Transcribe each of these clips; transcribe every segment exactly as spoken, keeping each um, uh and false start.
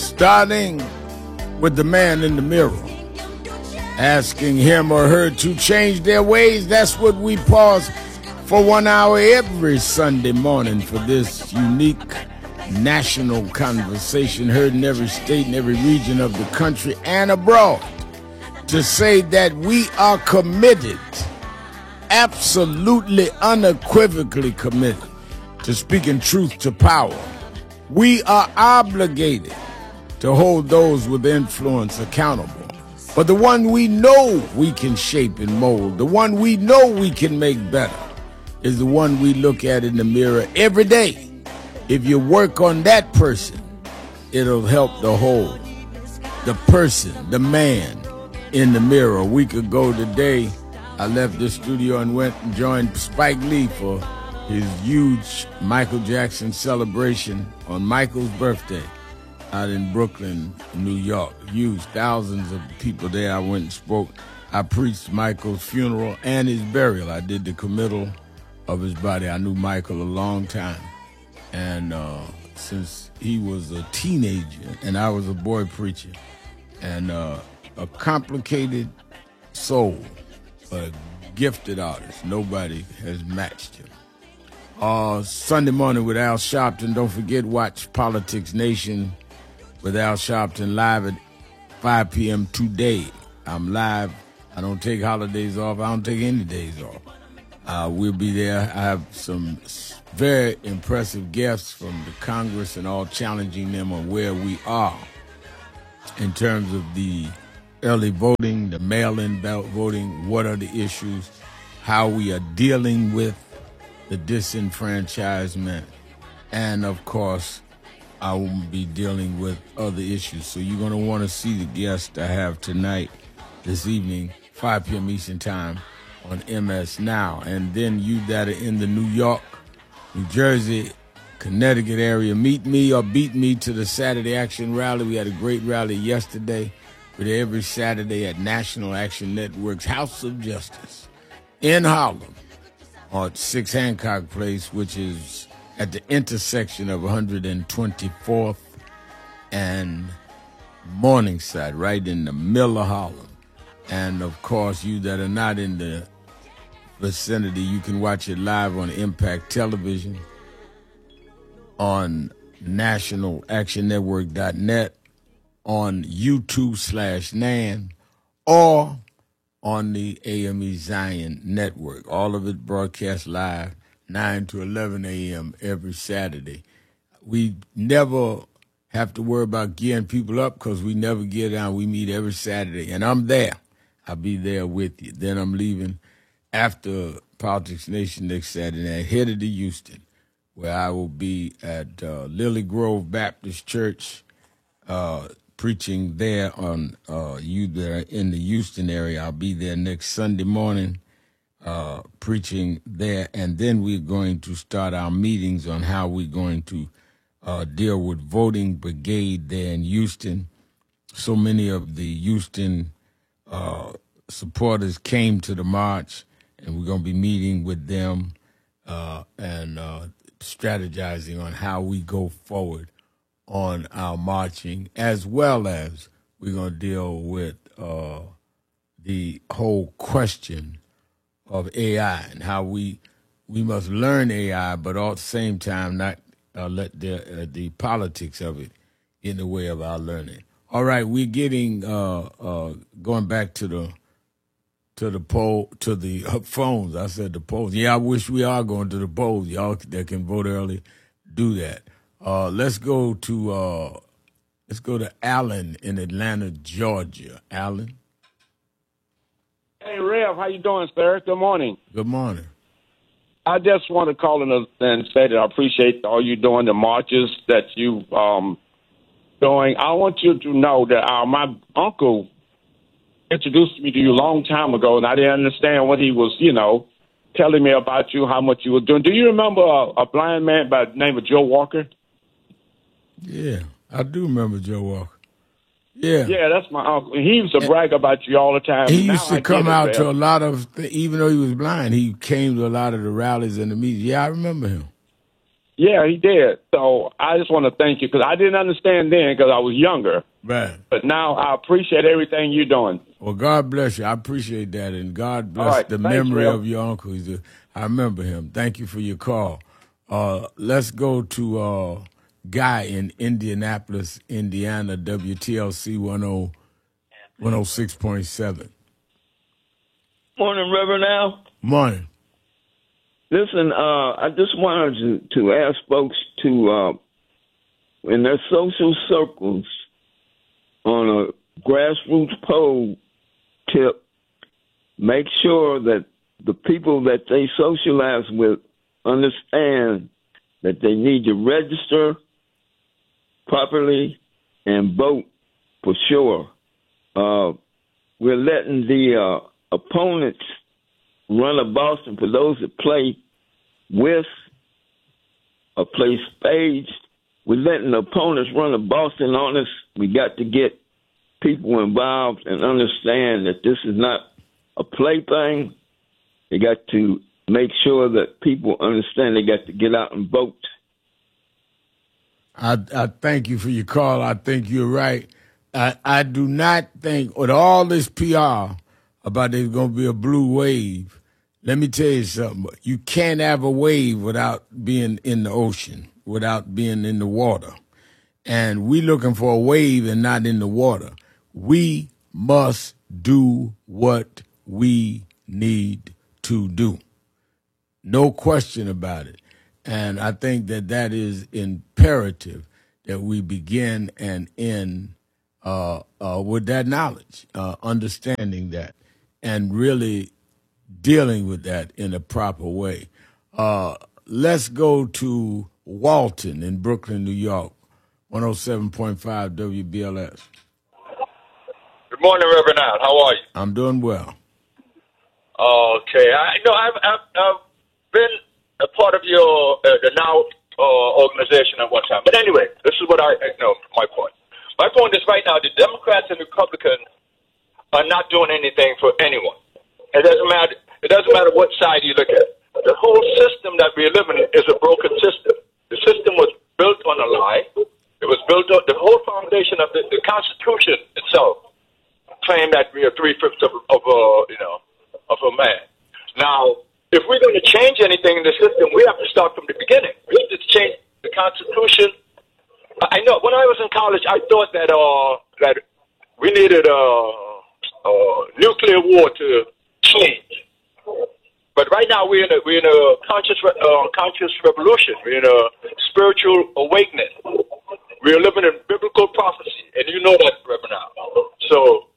starting with the man in the mirror, asking him or her to change their ways. That's what we pause for one hour every Sunday morning for this unique national conversation heard in every state and every region of the country and abroad, to say that we are committed, absolutely unequivocally committed, to speaking truth to power. We are obligated to hold those with influence accountable. But the one we know we can shape and mold, the one we know we can make better, is the one we look at in the mirror every day. If you work on that person, it'll help the whole. The person, the man in the mirror. A week ago today, I left the studio and went and joined Spike Lee for his huge Michael Jackson celebration on Michael's birthday out in Brooklyn, New York. Huge, thousands of people there. I went and spoke. I preached Michael's funeral and his burial. I did the committal of his body. I knew Michael a long time. And uh, since he was a teenager and I was a boy preacher, and uh, a complicated soul, a gifted artist, nobody has matched him. Uh, Sunday morning with Al Sharpton. Don't forget, watch Politics Nation with Al Sharpton live at five p.m. today. I'm live. I don't take holidays off. I don't take any days off. Uh, we'll be there. I have some very impressive guests from the Congress and all challenging them on where we are in terms of the early voting, the mail-in ballot voting, what are the issues, how we are dealing with the disenfranchisement, and, of course, I will be dealing with other issues. So you're going to want to see the guests I have tonight, this evening, five p.m. Eastern Time on M S Now. And then you that are in the New York, New Jersey, Connecticut area, meet me or beat me to the Saturday Action Rally. We had a great rally yesterday. We're there every Saturday at National Action Network's House of Justice in Harlem on six Hancock Place, which is at the intersection of one hundred twenty-fourth and Morningside, right in the middle of Harlem. And, of course, you that are not in the vicinity, you can watch it live on Impact Television, on national action network dot net, on YouTube slash Nan, or on the A M E Zion Network. All of it broadcast live, nine to eleven a.m. every Saturday. We never have to worry about gearing people up because we never get down. We meet every Saturday, and I'm there. I'll be there with you. Then I'm leaving after Politics Nation next Saturday, headed to Houston, where I will be at uh, Lily Grove Baptist Church, uh, preaching there on uh, you that are in the Houston area. I'll be there next Sunday morning, uh, preaching there, and then we're going to start our meetings on how we're going to uh, deal with voting brigade there in Houston. So many of the Houston uh, supporters came to the march, and we're going to be meeting with them uh, and uh, strategizing on how we go forward on our marching, as well as we're going to deal with uh, the whole question of A I and how we we must learn A I, but at the same time not uh, let the uh, the politics of it in the way of our learning. All right, we're getting uh, uh, going back to the to the poll to the uh, phones. I said the polls. Yeah, I wish we are going to the polls. Y'all that can vote early, do that. Uh, let's go to uh, let's go to Alan in Atlanta, Georgia. Alan. Hey, Rev, how you doing, sir? Good morning. Good morning. I just want to call in and say that I appreciate all you doing, the marches that you um doing. I want you to know that uh, my uncle introduced me to you a long time ago, and I didn't understand what he was, you know, telling me about you, how much you were doing. Do you remember a, a blind man by the name of Joe Walker? Yeah, I do remember Joe Walker. Yeah. Yeah, that's my uncle. He used to brag about you all the time. He used now to come out to a lot of, th- even though he was blind, he came to a lot of the rallies and the meetings. Yeah, I remember him. Yeah, he did. So I just want to thank you because I didn't understand then because I was younger. Right. But now I appreciate everything you're doing. Well, God bless you. I appreciate that, and God bless right. the Thanks, memory Will. of your uncle. He's a, I remember him. Thank you for your call. Uh, let's go to uh, Guy in Indianapolis, Indiana, W T L C one oh six point seven. Morning, Reverend Al. Morning. Listen, uh, I just wanted to, to ask folks to, uh, in their social circles, on a grassroots poll tip, make sure that the people that they socialize with understand that they need to register properly and vote for sure. Uh, we're letting the uh, opponents run a Boston for those that play with or play spades. We're letting the opponents run a Boston on us. We got to get people involved and understand that this is not a plaything. They got to make sure that people understand they got to get out and vote. I, I thank you for your call. I think you're right. I, I do not think, with all this P R about there's going to be a blue wave, let me tell you something. You can't have a wave without being in the ocean, without being in the water. And we looking for a wave and not in the water. We must do what we need to do. No question about it. And I think that that is imperative that we begin and end uh, uh, with that knowledge, uh, understanding that, and really dealing with that in a proper way. Uh, let's go to Walton in Brooklyn, New York, one oh seven point five W B L S. Good morning, Reverend Al. How are you? I'm doing well. Okay. I know I've, I've, I've been a part of your uh, the Now uh, organization at one time. But anyway, this is what I, I know, my point. My point is right now the Democrats and Republicans are not doing anything for anyone. It doesn't matter. It doesn't matter what side you look at. The whole system that we're living in is a broken system. The system was built on a lie. It was built on the whole foundation of the, the Constitution itself. Claim that we are three fifths of, of a you know of a man. Now, if we're going to change anything in the system, we have to start from the beginning. We have to change the Constitution. I know when I was in college, I thought that uh that we needed a, a nuclear war to change. But right now we're in a we're in a conscious uh, conscious revolution. We're in a spiritual awakening. We're living in biblical prophecy, and you know that, Reverend Al. So,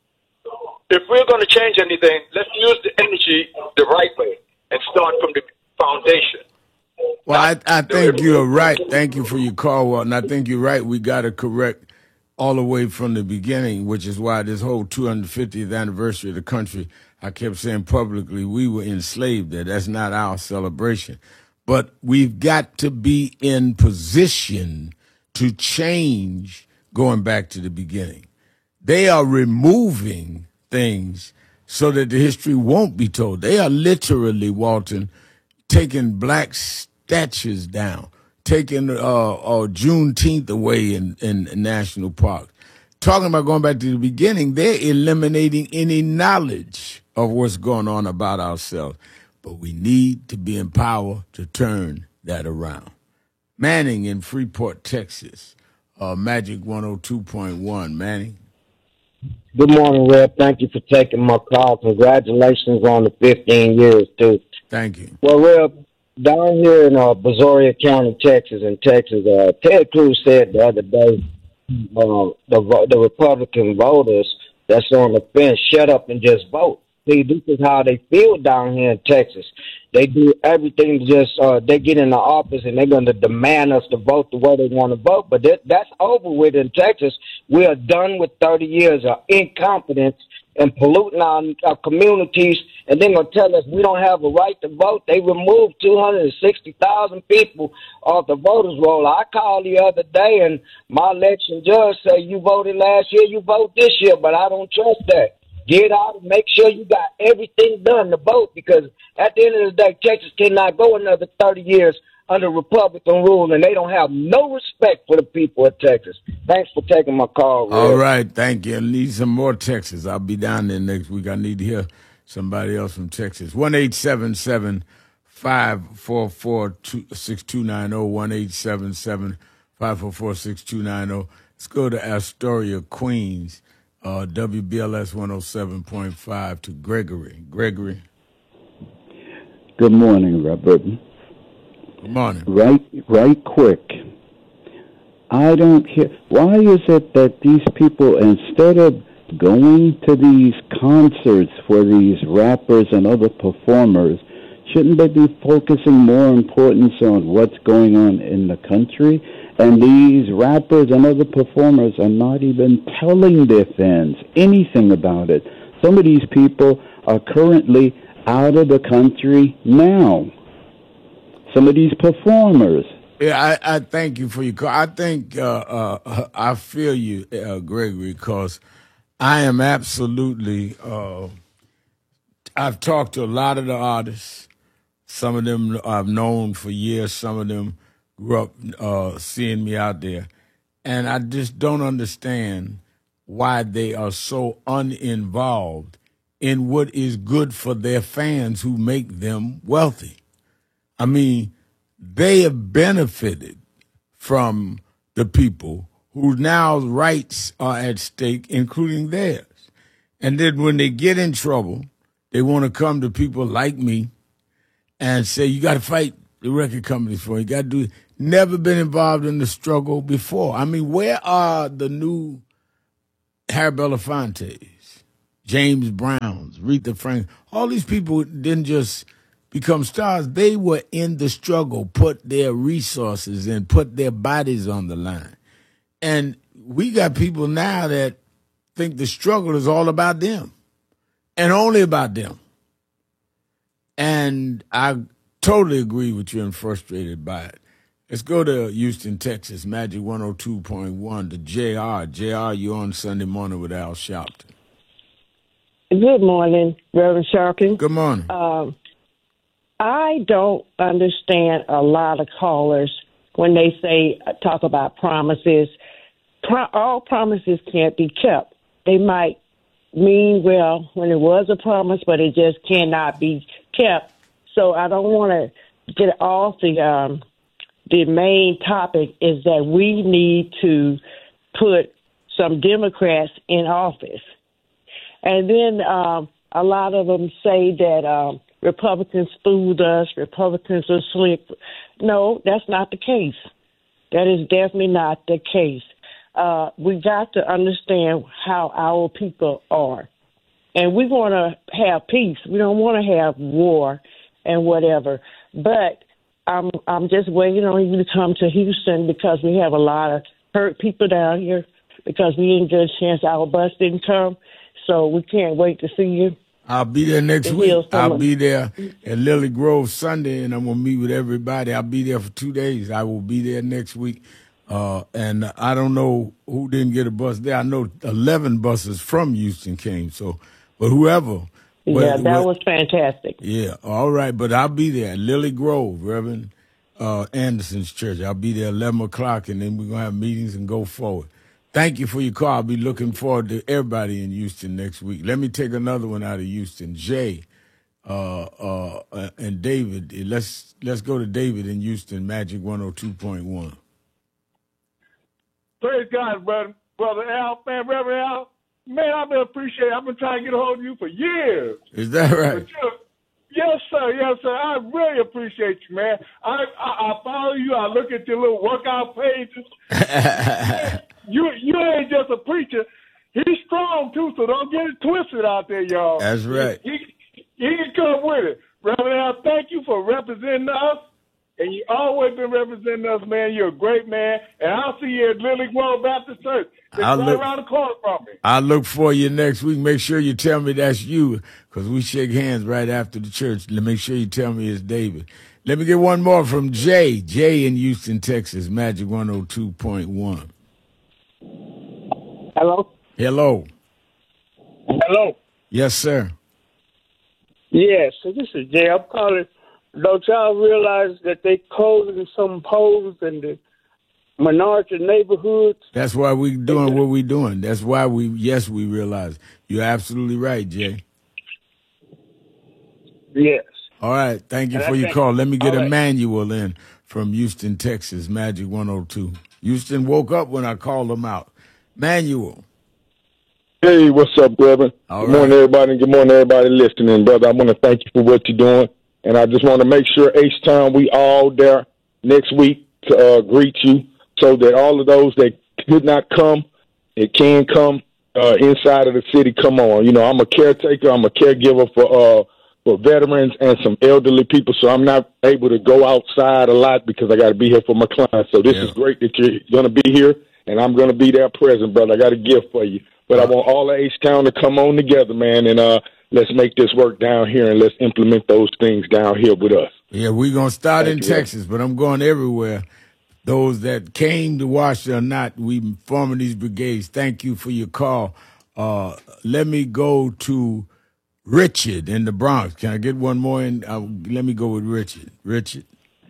if we're going to change anything, let's use the energy the right way and start from the foundation. Well, I, I think you're right. Thank you for your call, Walton. I think you're right. We got to correct all the way from the beginning, which is why this whole two hundred fiftieth anniversary of the country, I kept saying publicly, we were enslaved there. That's not our celebration. But we've got to be in position to change going back to the beginning. They are removing things so that the history won't be told. They are literally, Walton, taking black statues down, taking uh, uh, Juneteenth away in, in, in national parks. Talking about going back to the beginning, they're eliminating any knowledge of what's going on about ourselves. But we need to be in power to turn that around. Manning in Freeport, Texas, uh, Magic one oh two point one. Manning. Good morning, Reb. Thank you for taking my call. Congratulations on the fifteen years, too. Thank you. Well, Reb, down here in uh, Brazoria County, Texas, in Texas, uh, Ted Cruz said the other day, uh, the, the Republican voters that's on the fence, shut up and just vote. See, this is how they feel down here in Texas. They do everything to just, uh, they get in the office and they're going to demand us to vote the way they want to vote. But that, that's over with in Texas. We are done with thirty years of incompetence and polluting our, our communities. And they're going to tell us we don't have a right to vote. They removed two hundred sixty thousand people off the voters roll. I called the other day and my election judge said, you voted last year, you vote this year, but I don't trust that. Get out and make sure you got everything done to vote, because at the end of the day, Texas cannot go another thirty years under Republican rule, and they don't have no respect for the people of Texas. Thanks for taking my call, Red. All right, thank you. I need some more Texas. I'll be down there next week. I need to hear somebody else from Texas. one eight seven seven, five four four, six two nine zero, one eight seven seven, five four four, six two nine zero. Let's go to Astoria, Queens, uh, W B L S one oh seven point five to Gregory. Gregory. Good morning, Robert. Good morning. Right, right quick. I don't hear. Why is it that these people, instead of going to these concerts for these rappers and other performers, shouldn't they be focusing more importance on what's going on in the country? And these rappers and other performers are not even telling their fans anything about it. Some of these people are currently out of the country now. Some of these performers. Yeah, I, I thank you for your call. I think uh, uh, I feel you, uh, Gregory, because I am absolutely. Uh, I've talked to a lot of the artists. Some of them I've known for years. Some of them grew up uh, seeing me out there, and I just don't understand why they are so uninvolved in what is good for their fans who make them wealthy. I mean, they have benefited from the people whose now rights are at stake, including theirs. And then when they get in trouble, they want to come to people like me and say, you got to fight the record companies for it. You got to do it. Never been involved in the struggle before. I mean, where are the new Harry Belafontes, James Browns, Aretha Franklin? All these people didn't just become stars. They were in the struggle, put their resources in, put their bodies on the line. And we got people now that think the struggle is all about them and only about them. And I totally agree with you and frustrated by it. Let's go to Houston, Texas, Magic one oh two point one to J R. J R, you're on Sunday Morning with Al Sharpton. Good morning, Reverend Sharpton. Good morning. Um, I don't understand a lot of callers when they say, talk about promises. Pro- all promises can't be kept. They might mean well when it was a promise, but it just cannot be kept. So I don't want to get off the, um, the main topic is that we need to put some Democrats in office. And then um, a lot of them say that um, Republicans fooled us, Republicans are slick. No, that's not the case. That is definitely not the case. Uh, we got to understand how our people are. And we want to have peace. We don't want to have war and whatever. But I'm I'm just waiting on you to come to Houston because we have a lot of hurt people down here because we didn't get a chance. Our bus didn't come. So we can't wait to see you. I'll be there next week. I'll be there at Lily Grove Sunday, and I'm going to meet with everybody. I'll be there for two days. I will be there next week. Uh, and I don't know who didn't get a bus there. I know eleven buses from Houston came. So, but whoever. Yeah, but, that was fantastic. Yeah, all right. But I'll be there at Lily Grove, Reverend uh, Anderson's church. I'll be there at eleven o'clock, and then we're going to have meetings and go forward. Thank you for your call. I'll be looking forward to everybody in Houston next week. Let me take another one out of Houston. Jay uh, uh, and David. Let's let's go to David in Houston, Magic one oh two point one. Praise God, brother. Brother Al, man, Reverend Al. Man, I've been appreciating I've been trying to get a hold of you for years. Is that right? Yes, sir. Yes, sir. I really appreciate you, man. I, I, I follow you. I look at your little workout pages. you you ain't just a preacher. He's strong, too, so don't get it twisted out there, y'all. That's right. He, he, he can come with it. Reverend Al, thank you for representing us. And you always been representing us, man. You're a great man. And I'll see you at Lily Grove Baptist Church. It's right look, around the corner from me. I'll look for you next week. Make sure you tell me that's you, because we shake hands right after the church. Make sure you tell me it's David. Let me get one more from Jay. Jay in Houston, Texas, Magic one oh two point one. Hello? Hello. Hello? Yes, sir. Yes, so this is Jay. I'm calling don't y'all realize that they closing some polls in the minority neighborhoods? That's why we doing what we doing. That's why we, yes, we realize. You're absolutely right, Jay. Yes. All right. Thank you And for I your think- call. Let me get all right. Emmanuel in from Houston, Texas, Magic one oh two. Houston woke up when I called him out. Manuel. Hey, what's up, brother? All good right. morning, everybody, and good morning, everybody listening, brother. I want to thank you for what you're doing, and I just want to make sure H-Town, we all there next week to uh, greet you, so that all of those that could not come, it can come uh, inside of the city. Come on, you know, I'm a caretaker, I'm a caregiver for uh, for veterans and some elderly people, so I'm not able to go outside a lot because I got to be here for my clients. So this Yeah. is great that you're going to be here, and I'm going to be there present, brother. I got a gift for you. But I want all of H-Town to come on together, man, and uh, let's make this work down here, and let's implement those things down here with us. Yeah, we're going to start Thank in you. Texas, but I'm going everywhere. Those that came to Washington or not, we forming these brigades. Thank you for your call. Uh, let me go to Richard in the Bronx. Can I get one more in? Uh, let me go with Richard. Richard.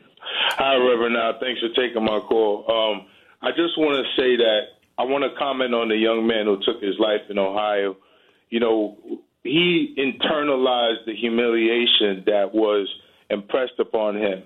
Hi, Reverend. Now, thanks for taking my call. Um, I just want to say that I want to comment on the young man who took his life in Ohio. You know, he internalized the humiliation that was impressed upon him.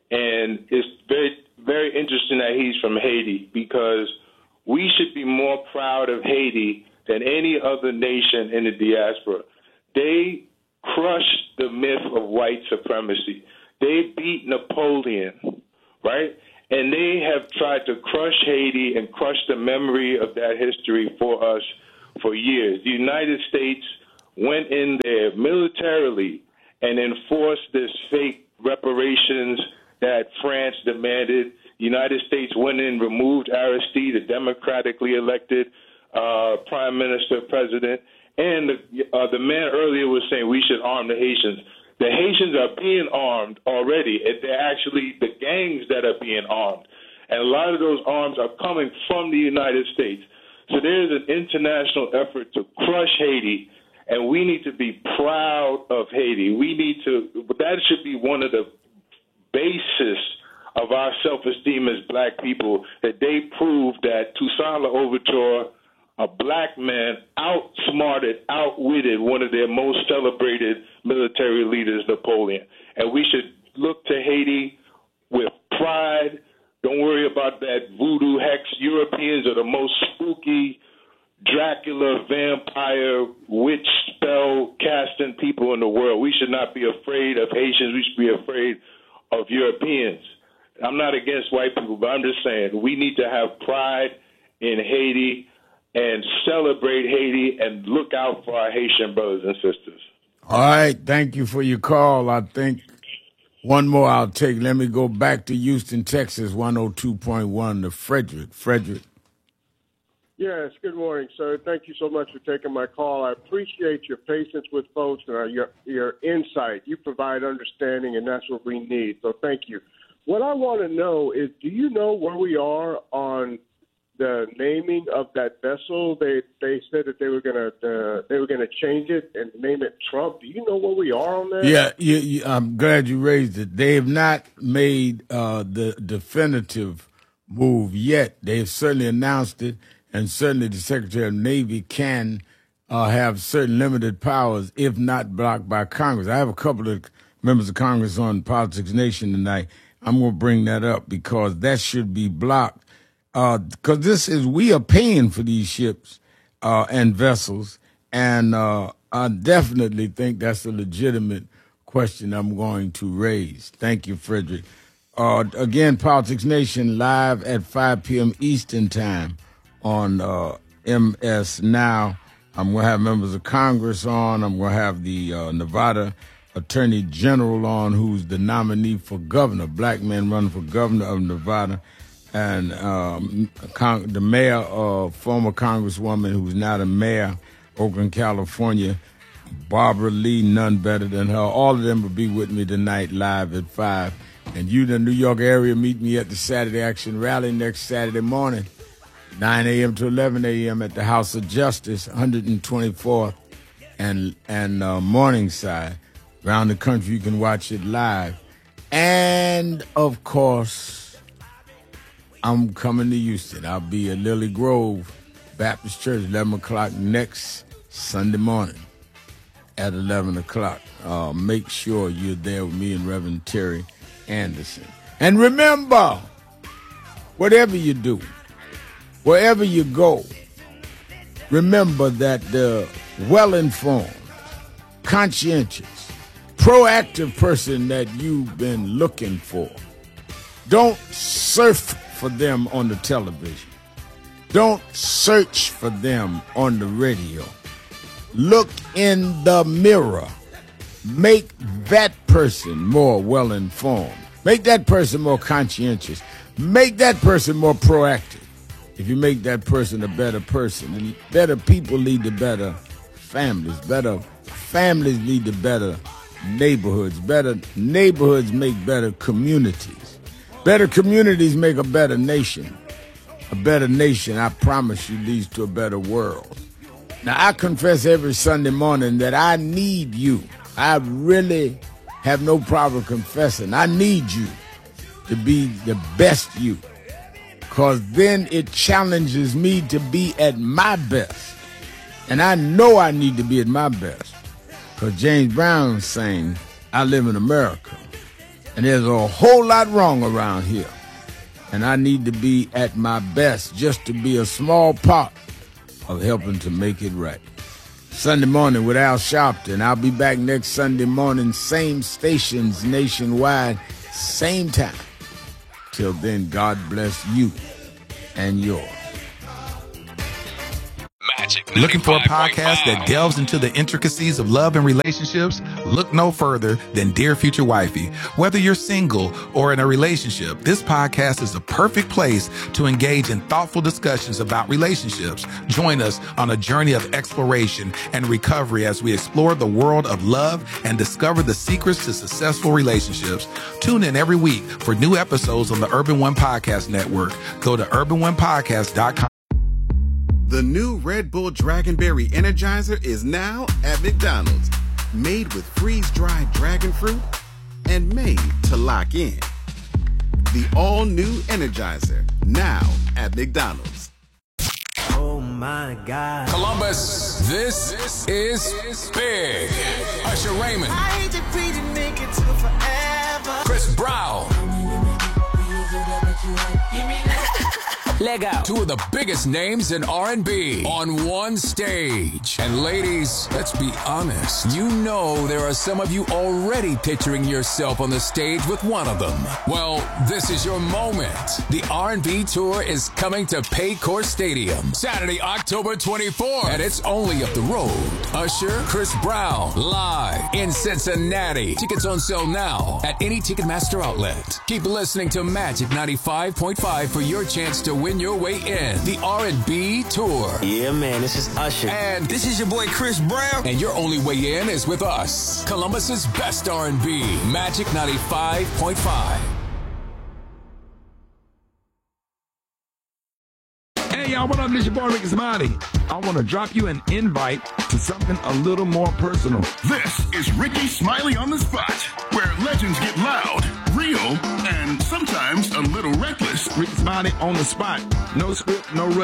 And it's very, very interesting that he's from Haiti, because we should be more proud of Haiti than any other nation in the diaspora. They crushed the myth of white supremacy. They beat Napoleon, right? And they have tried to crush Haiti and crush the memory of that history for us for years. The United States went in there militarily and enforced this fake reparations that France demanded. The United States went in, removed Aristide, the democratically elected uh, prime minister, president. And the, uh, the man earlier was saying we should arm the Haitians. The Haitians are being armed already. They're actually the gangs that are being armed. And a lot of those arms are coming from the United States. So there's an international effort to crush Haiti, and we need to be proud of Haiti. We need to, that should be one of the basis of our self-esteem as black people, that they prove that Toussaint Louverture, a black man, outsmarted, outwitted one of their most celebrated military leaders, Napoleon. And we should look to Haiti with pride. Don't worry about that voodoo hex. Europeans are the most spooky, Dracula, vampire, witch spell casting people in the world. We should not be afraid of Haitians. We should be afraid of Europeans. I'm not against white people, but I'm just saying we need to have pride in Haiti and celebrate Haiti and look out for our Haitian brothers and sisters. All right. Thank you for your call. I think one more I'll take. Let me go back to Houston, Texas, one oh two point one to Frederick. Frederick. Yes, good morning, sir. Thank you so much for taking my call. I appreciate your patience with folks and uh, your, your insight. You provide understanding, and that's what we need, so thank you. What I want to know is, do you know where we are on the naming of that vessel? They they said that they were gonna uh, they were gonna change it and name it Trump. Do you know where we are on that? Yeah, you, you, I'm glad you raised it. They have not made uh, the definitive move yet. They've certainly announced it, and certainly the Secretary of the Navy can uh, have certain limited powers if not blocked by Congress. I have a couple of members of Congress on Politics Nation tonight. I'm going to bring that up because that should be blocked. Because uh, this is, we are paying for these ships uh, and vessels, and uh, I definitely think that's a legitimate question I'm going to raise. Thank you, Frederick. Uh, again, Politics Nation live at five p.m. Eastern Time on uh, M S Now. I'm going to have members of Congress on. I'm going to have the uh, Nevada Attorney General on, who's the nominee for governor, black man running for governor of Nevada. And um, con- the mayor, uh, former congresswoman who's now the mayor, Oakland, California, Barbara Lee, none better than her. All of them will be with me tonight live at five. And you in the New York area, meet me at the Saturday Action Rally next Saturday morning, nine a.m. to eleven a.m. at the House of Justice, one twenty-fourth and, and uh, Morningside. Around the country, you can watch it live. And, of course, I'm coming to Houston. I'll be at Lily Grove Baptist Church, eleven o'clock next Sunday morning at eleven o'clock. Uh, make sure you're there with me and Reverend Terry Anderson. And remember, whatever you do, wherever you go, remember that the well-informed, conscientious, proactive person that you've been looking for, don't surf for them on the television. Don't search for them on the radio. Look in the mirror. Make that person more well-informed. Make that person more conscientious. Make that person more proactive. If you make that person a better person, and better people lead to better families. Better families lead to better neighborhoods. Better neighborhoods make better communities. Better communities make a better nation. A better nation, I promise you, leads to a better world. Now, I confess every Sunday morning that I need you. I really have no problem confessing. I need you to be the best you, because then it challenges me to be at my best. And I know I need to be at my best, because James Brown saying, I live in America, and there's a whole lot wrong around here. And I need to be at my best just to be a small part of helping to make it right. Sunday morning with Al Sharpton. I'll be back next Sunday morning, same stations nationwide, same time. Till then, God bless you and yours. Looking for a podcast that delves into the intricacies of love and relationships? Look no further than Dear Future Wifey. Whether you're single or in a relationship, this podcast is the perfect place to engage in thoughtful discussions about relationships. Join us on a journey of exploration and recovery as we explore the world of love and discover the secrets to successful relationships. Tune in every week for new episodes on the Urban One Podcast Network. Go to urban one podcast dot com. The new Red Bull Dragonberry Energizer is now at McDonald's. Made with freeze-dried dragon fruit and made to lock in. The all-new Energizer, now at McDonald's. Oh my God. Columbus, this, this is big. Usher Raymond. I hate to be the nigga till forever. Chris Brown. Leg out. Two of the biggest names in R and B on one stage. And ladies, let's be honest. You know there are some of you already picturing yourself on the stage with one of them. Well, this is your moment. The R and B tour is coming to Paycor Stadium Saturday, October twenty-fourth. And it's only up the road. Usher, Chris Brown, live in Cincinnati. Tickets on sale now at any Ticketmaster outlet. Keep listening to Magic ninety-five point five for your chance to win your way in the R and B tour. Yeah, man, this is Usher. And this is your boy Chris Brown. And your only way in is with us. Columbus's best R and B. Magic ninety-five point five. Hey, y'all, what up? This your boy Ricky Smiley. I want to drop you an invite to something a little more personal. This is Ricky Smiley on the Spot, where legends get loud, real, and sometimes a little reckless. Ricky Smiley on the spot. No script, no rush.